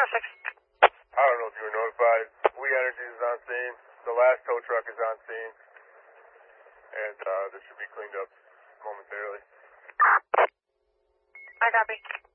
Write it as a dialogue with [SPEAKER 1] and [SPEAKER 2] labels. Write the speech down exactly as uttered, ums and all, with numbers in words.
[SPEAKER 1] oh six.
[SPEAKER 2] I don't know if you were notified. We Energies is on scene. The last tow truck is on scene. And uh, this should be cleaned up momentarily.
[SPEAKER 1] I copy.